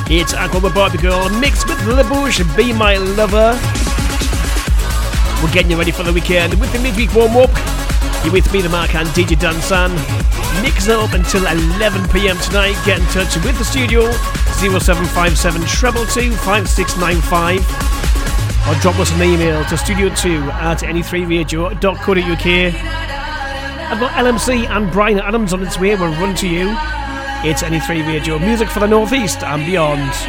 It's Aqua Barbie Girl mixed with Le Bush, Be My Lover. We're getting you ready for the weekend with the midweek warm-up. You're with me, the Mark, and DJ Dan San. Mix it up until 11 p.m. tonight. Get in touch with the studio, 0757 222 5695. Or drop us an email to studio2@any3radio.co.uk. I've got LMC and Brian Adams on its way. We'll run to you. It's Any3 Radio, music for the Northeast and beyond.